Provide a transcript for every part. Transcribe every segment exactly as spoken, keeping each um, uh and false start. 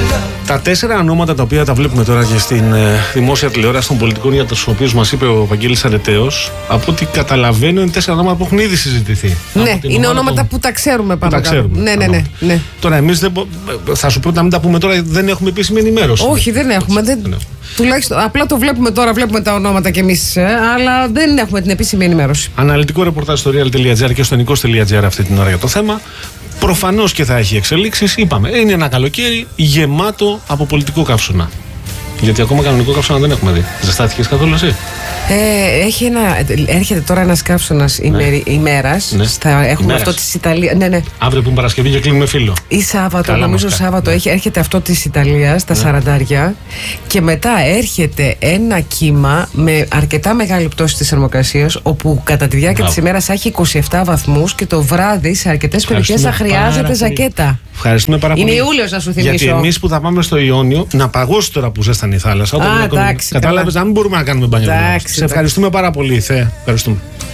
Τα τέσσερα ονόματα τα οποία τα βλέπουμε τώρα και στην ε, δημόσια τηλεόραση των πολιτικών για τους οποίους μας είπε ο Βαγγέλης Αρετέως, από ό,τι καταλαβαίνω είναι τέσσερα ονόματα που έχουν ήδη συζητηθεί. Ναι, είναι ονόματα των... που τα ξέρουμε πάνω τα ξέρουμε, ναι, ναι, ναι, ναι. Τώρα εμείς δεν, θα σου πω να μην τα πούμε τώρα, δεν έχουμε επίσημη ενημέρωση. Όχι, δεν έχουμε. Δεν... δεν έχουμε. Τουλάχιστον απλά το βλέπουμε τώρα, βλέπουμε τα ονόματα κι εμείς, ε, αλλά δεν έχουμε την επίσημη ενημέρωση. Αναλυτικό ρεπορτάζ στο real τελεία gr και στο νικός τελεία gr αυτή την ώρα για το θέμα. Προφανώς και θα έχει εξελίξεις. Είπαμε, είναι ένα καλοκαίρι γεμάτο από πολιτικό καύσωνα. Γιατί ακόμα κανονικό καύσωνα δεν έχουμε δει. Ζεστάθηκες καθόλου εσύ? Ε, έχει ένα, έρχεται τώρα ένας καύσωνας ναι. ημέρας. Ναι. Θα έχουμε ημέρας. Αυτό της Ιταλίας. Ναι, ναι. Αύριο που είναι Παρασκευή και κλείνουμε φίλο. Ή Σάββατο, καλά νομίζω Σάββατο. Ναι. Έχει, έρχεται αυτό της Ιταλίας, τα ναι. σαραντάρια. Και μετά έρχεται ένα κύμα με αρκετά μεγάλη πτώση της θερμοκρασίας, όπου κατά τη διάρκεια της ημέρας θα έχει είκοσι επτά βαθμούς και το βράδυ σε αρκετές περιοχές θα χρειάζεται ζακέτα. Ευχαριστούμε πάρα πολύ. Είναι Ιούλιος, να σου θυμίσω. Γιατί εμείς που θα πάμε στο Ιόνιο, να παγώσει τώρα που ζέστανε η θάλασσα. Α, εντάξει, κατάλαβες, να μην μπορούμε να κάνουμε μπάνιο. Σε ευχαριστούμε πάρα πολύ, Θεέ. Ευχαριστούμε.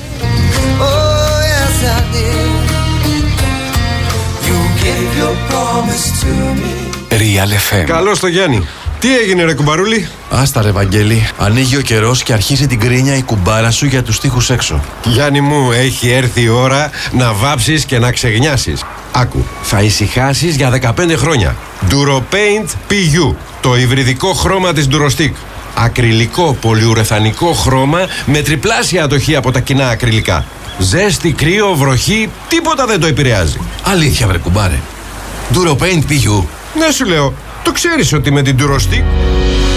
Real εφ εμ. Καλώς το Γιάννη. Τι έγινε ρε κουμπαρούλη? Άστα ρε Βαγγέλη, ανοίγει ο καιρός και αρχίζει την κρίνια η κουμπάρα σου για τους τοίχους έξω. Γιάννη μου, έχει έρθει η ώρα να βάψεις και να ξεγνιάσεις. Άκου, θα ησυχάσεις για δεκαπέντε χρόνια. DuroPaint πι γιου, το υβριδικό χρώμα της Durostick. Ακριλικό πολυουρεθανικό χρώμα με τριπλάσια ατοχή από τα κοινά ακριλικά. Ζέστη, κρύο, βροχή, τίποτα δεν το επηρεάζει. Αλήθεια βρε κουμπάρε. DuroPaint πι γιου. Ναι σου λέω, το ξέρεις ότι με την Durostick